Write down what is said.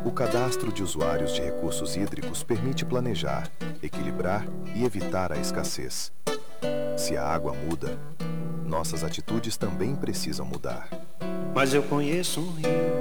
O cadastro de usuários de recursos hídricos permite planejar, equilibrar e evitar a escassez. Se a água muda, nossas atitudes também precisam mudar. Mas eu conheço um rio